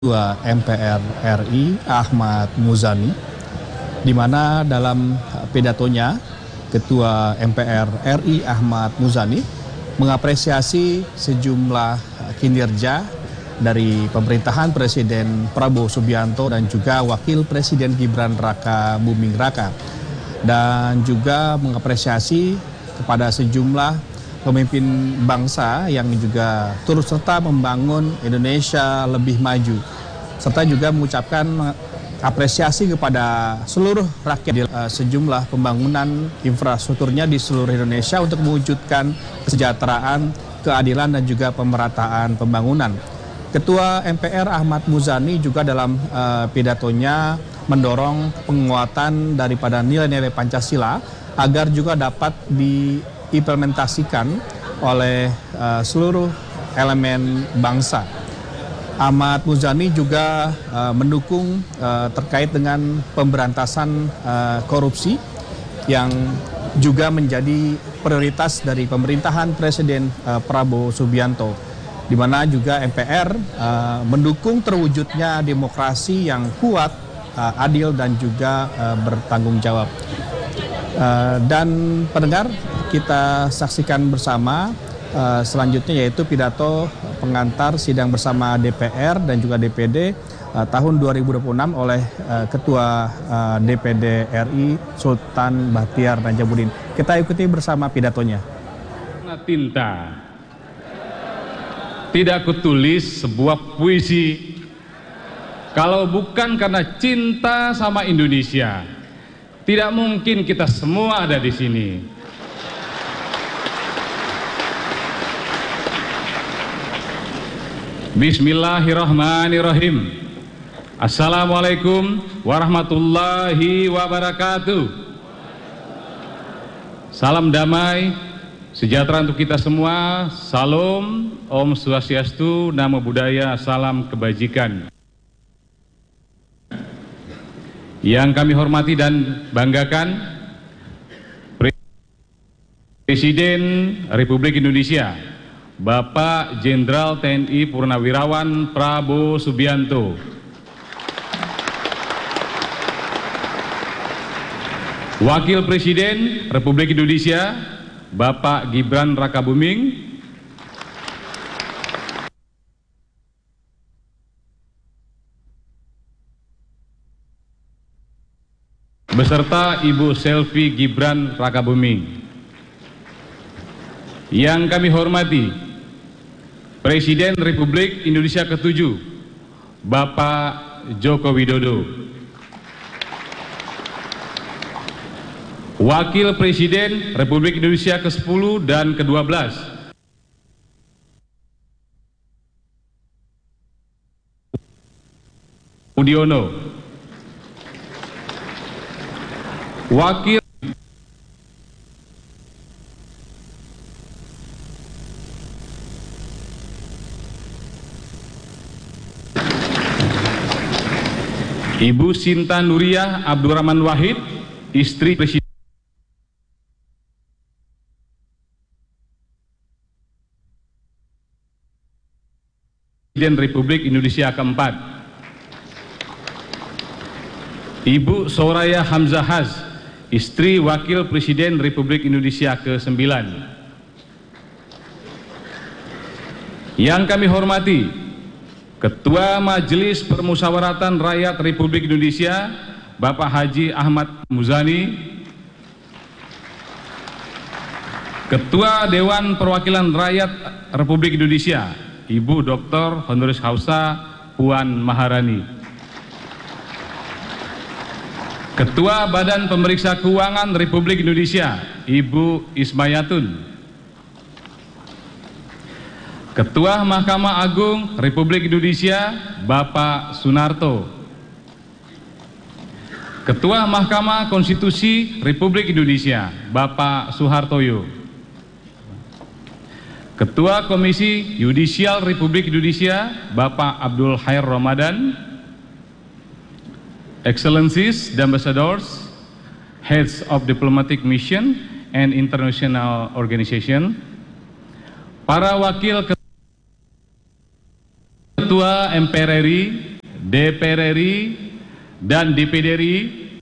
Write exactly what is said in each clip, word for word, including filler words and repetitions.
Ketua M P R R I Ahmad Muzani, di mana dalam pidatonya Ketua M P R R I Ahmad Muzani mengapresiasi sejumlah kinerja dari pemerintahan Presiden Prabowo Subianto dan juga Wakil Presiden Gibran Raka Buming Raka, dan juga mengapresiasi kepada sejumlah pemimpin bangsa yang juga turut serta membangun Indonesia lebih maju, serta juga mengucapkan apresiasi kepada seluruh rakyat di uh, sejumlah pembangunan infrastrukturnya di seluruh Indonesia untuk mewujudkan kesejahteraan, keadilan dan juga pemerataan pembangunan. Ketua M P R Ahmad Muzani juga dalam uh, pidatonya mendorong penguatan daripada nilai-nilai Pancasila agar juga dapat diimplementasikan oleh uh, seluruh elemen bangsa. Ahmad Muzani juga uh, mendukung uh, terkait dengan pemberantasan uh, korupsi yang juga menjadi prioritas dari pemerintahan Presiden uh, Prabowo Subianto, di mana juga M P R uh, mendukung terwujudnya demokrasi yang kuat, uh, adil dan juga uh, bertanggung jawab. Uh, dan pendengar, kita saksikan bersama uh, selanjutnya yaitu pidato pengantar sidang bersama D P R dan juga D P D uh, tahun dua ribu dua puluh enam oleh uh, Ketua uh, D P D R I Sultan Bahtiar Najamuddin. Kita ikuti bersama pidatonya. Tinta, tidak kutulis sebuah puisi kalau bukan karena cinta sama Indonesia. Tidak mungkin kita semua ada di sini. Bismillahirrahmanirrahim. Assalamualaikum warahmatullahi wabarakatuh. Salam damai sejahtera untuk kita semua. Salam, Om Swastiastu, Namo Buddhaya, salam kebajikan. Yang kami hormati dan banggakan, Presiden Republik Indonesia Bapak Jenderal T N I Purnawirawan Prabowo Subianto, Wakil Presiden Republik Indonesia Bapak Gibran Raka Buming, beserta Ibu Selvi Gibran Raka Buming. Yang kami hormati Presiden Republik Indonesia ketujuh Bapak Joko Widodo, Wakil Presiden Republik Indonesia ke sepuluh dan ke dua belas Udiono, Wakil Ibu Sinta Nuriyah Abdurrahman Wahid, istri Presiden Republik Indonesia keempat, Ibu Soraya Hamzahaz, istri Wakil Presiden Republik Indonesia ke sembilan. Yang kami hormati Ketua Majelis Permusyawaratan Rakyat Republik Indonesia Bapak Haji Ahmad Muzani, Ketua Dewan Perwakilan Rakyat Republik Indonesia Ibu Doktor Honoris Causa Puan Maharani, Ketua Badan Pemeriksa Keuangan Republik Indonesia Ibu Ismayatun, Ketua Mahkamah Agung Republik Indonesia Bapak Sunarto, Ketua Mahkamah Konstitusi Republik Indonesia Bapak Suhartoyo, Ketua Komisi Yudisial Republik Indonesia Bapak Abdul Khair Ramadan, Excellencies, Ambassadors, Heads of Diplomatic Mission and International Organization, para wakil Ketua M P R R I D P R R I, dan D P D R I,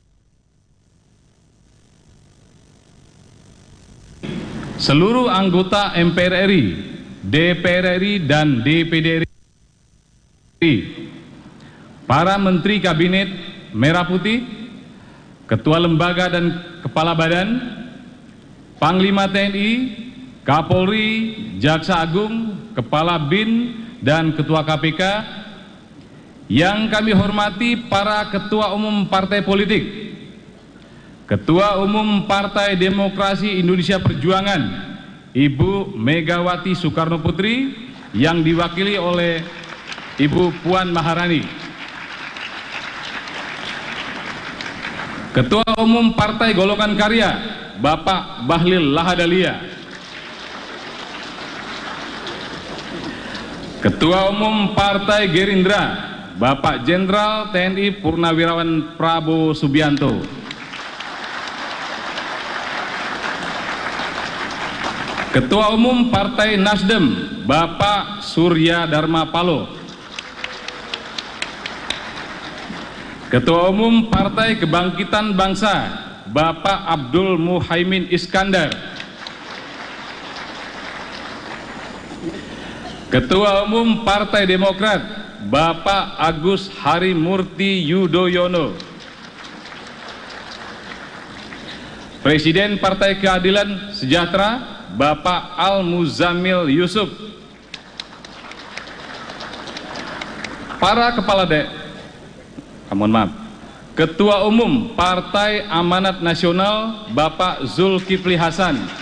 seluruh anggota M P R R I, D P R R I, dan D P D R I, para Menteri Kabinet Merah Putih, Ketua Lembaga dan Kepala Badan, Panglima T N I, Kapolri, Jaksa Agung, Kepala B I N, dan Ketua K P K, yang kami hormati para Ketua Umum Partai Politik, Ketua Umum Partai Demokrasi Indonesia Perjuangan, Ibu Megawati Soekarno Putri, yang diwakili oleh Ibu Puan Maharani, Ketua Umum Partai Golongan Karya, Bapak Bahlil Lahadalia, Ketua Umum Partai Gerindra, Bapak Jenderal T N I Purnawirawan Prabowo Subianto, Ketua Umum Partai Nasdem, Bapak Surya Dharma Paloh, Ketua Umum Partai Kebangkitan Bangsa, Bapak Abdul Muhaimin Iskandar, Ketua Umum Partai Demokrat, Bapak Agus Harimurti Yudhoyono, Presiden Partai Keadilan Sejahtera, Bapak Al Muzamil Yusuf, para kepala daerah, mohon maaf, Ketua Umum Partai Amanat Nasional, Bapak Zulkifli Hasan,